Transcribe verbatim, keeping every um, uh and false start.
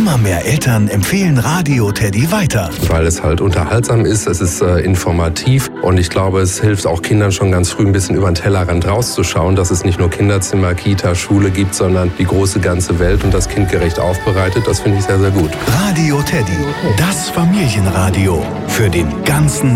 Immer mehr Eltern empfehlen Radio Teddy weiter. Weil es halt unterhaltsam ist, es ist äh, informativ und ich glaube, es hilft auch Kindern schon ganz früh ein bisschen über den Tellerrand rauszuschauen, dass es nicht nur Kinderzimmer, Kita, Schule gibt, sondern die große ganze Welt und das kindgerecht aufbereitet. Das finde ich sehr, sehr gut. Radio Teddy, das Familienradio für den ganzen